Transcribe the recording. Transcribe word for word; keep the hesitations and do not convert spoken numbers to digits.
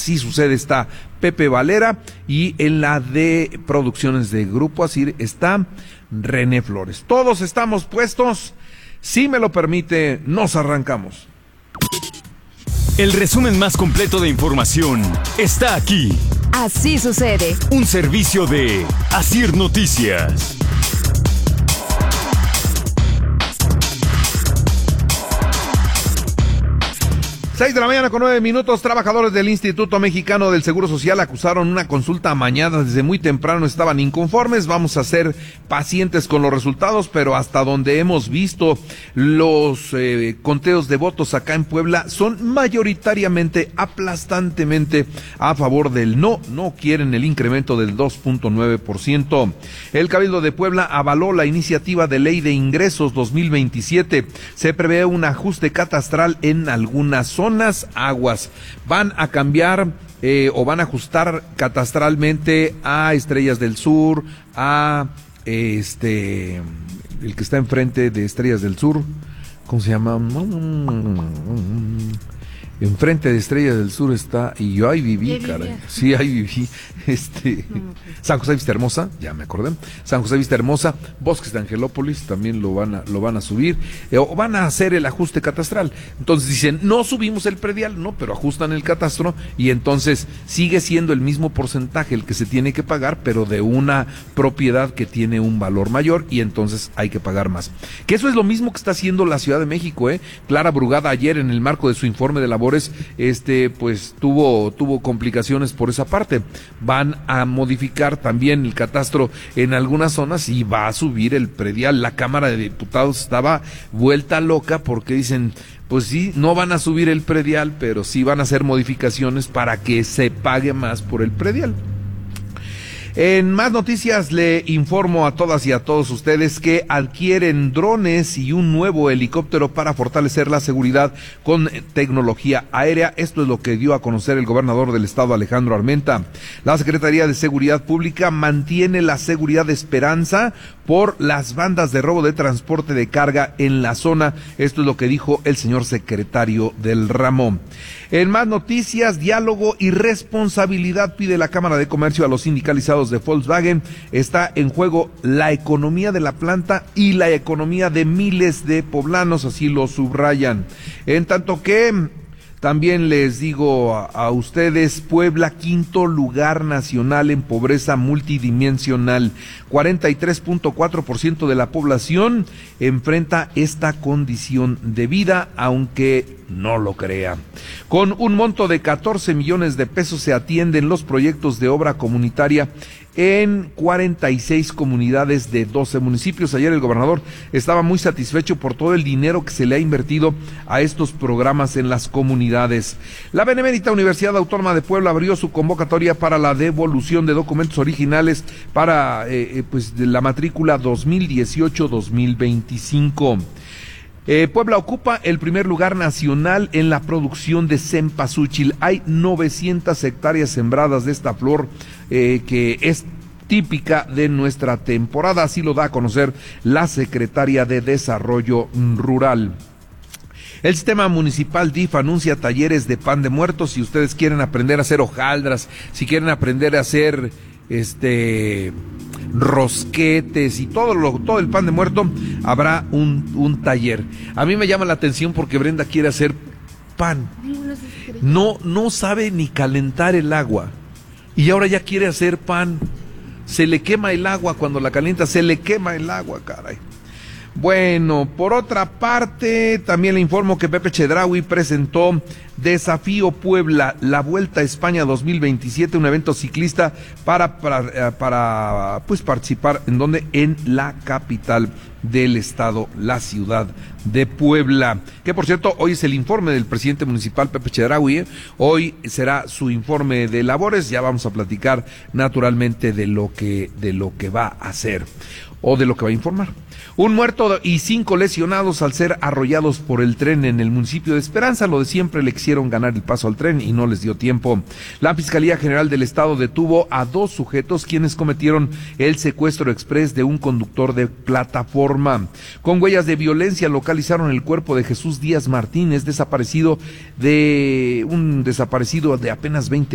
Así Sucede está Pepe Valera, y en la de producciones de Grupo Asir está René Flores. Todos estamos puestos. Si me lo permite, nos arrancamos. El resumen más completo de información está aquí. Así Sucede. Un servicio de Asir Noticias. Seis de la mañana con nueve minutos. Trabajadores del Instituto Mexicano del Seguro Social acusaron una consulta amañada. Desde muy temprano estaban inconformes. Vamos a ser pacientes con los resultados, pero hasta donde hemos visto los eh, conteos de votos acá en Puebla son mayoritariamente, aplastantemente a favor del no. No quieren el incremento del dos punto nueve por ciento. El Cabildo de Puebla avaló la iniciativa de ley de ingresos dos mil veintisiete. Se prevé un ajuste catastral en algunas zonas. Zonas aguas van a cambiar eh, o van a ajustar catastralmente a Estrellas del Sur, a este el que está enfrente de Estrellas del Sur, ¿cómo se llama? Enfrente de Estrellas del Sur está, y yo ahí viví, caray. Sí, ahí viví. Este, San José Vista Hermosa, ya me acordé. San José Vista Hermosa, Bosques de Angelópolis también lo van a, lo van a subir, eh, o van a hacer el ajuste catastral. Entonces dicen, no subimos el predial, no, pero ajustan el catastro, y entonces sigue siendo el mismo porcentaje el que se tiene que pagar, pero de una propiedad que tiene un valor mayor, y entonces hay que pagar más. Que eso es lo mismo que está haciendo la Ciudad de México, eh. Clara Brugada ayer, en el marco de su informe de labor, este pues tuvo tuvo complicaciones por esa parte. Van a modificar también el catastro en algunas zonas y va a subir el predial. La Cámara de Diputados estaba vuelta loca porque dicen, pues sí, no van a subir el predial, pero sí van a hacer modificaciones para que se pague más por el predial. En más noticias le informo a todas y a todos ustedes que adquieren drones y un nuevo helicóptero para fortalecer la seguridad con tecnología aérea. Esto es lo que dio a conocer el gobernador del estado, Alejandro Armenta. La Secretaría de Seguridad Pública mantiene la seguridad de Esperanza por las bandas de robo de transporte de carga en la zona. Esto es lo que dijo el señor secretario del ramo. En más noticias, diálogo y responsabilidad pide la Cámara de Comercio a los sindicalizados de Volkswagen. Está en juego la economía de la planta y la economía de miles de poblanos, así lo subrayan. En tanto que también les digo a, a ustedes, Puebla, quinto lugar nacional en pobreza multidimensional. cuarenta y tres punto cuatro por ciento de la población enfrenta esta condición de vida, aunque no lo crea. Con un monto de catorce millones de pesos se atienden los proyectos de obra comunitaria en cuarenta y seis comunidades de doce municipios. Ayer el gobernador estaba muy satisfecho por todo el dinero que se le ha invertido a estos programas en las comunidades. La Benemérita Universidad Autónoma de Puebla abrió su convocatoria para la devolución de documentos originales para eh, pues de la matrícula dos mil dieciocho dos mil veinticinco. Eh, Puebla ocupa el primer lugar nacional en la producción de cempasúchil. Hay novecientas hectáreas sembradas de esta flor eh, que es típica de nuestra temporada. Así lo da a conocer la secretaria de Desarrollo Rural. El sistema municipal D I F anuncia talleres de pan de muertos. Si ustedes quieren aprender a hacer hojaldras, si quieren aprender a hacer este rosquetes y todo lo, todo el pan de muerto, habrá un, un taller. A mí me llama la atención porque Brenda quiere hacer pan. No, no sabe ni calentar el agua. Y ahora ya quiere hacer pan. Se le quema el agua cuando la calienta, se le quema el agua, caray. Bueno, por otra parte, también le informo que Pepe Chedraui presentó Desafío Puebla, la Vuelta a España dos mil veintisiete, un evento ciclista para, para, para pues participar en donde en la capital del estado, la ciudad de Puebla. Que por cierto, hoy es el informe del presidente municipal Pepe Chedraui, ¿eh? Hoy será su informe de labores, ya vamos a platicar naturalmente de lo que, de lo que va a hacer o de lo que va a informar. Un muerto y cinco lesionados al ser arrollados por el tren en el municipio de Esperanza. Lo de siempre, le quisieron ganar el paso al tren y no les dio tiempo. La Fiscalía General del Estado detuvo a dos sujetos quienes cometieron el secuestro exprés de un conductor de plataforma. Con huellas de violencia localizaron el cuerpo de Jesús Díaz Martínez, desaparecido de un desaparecido de apenas veinte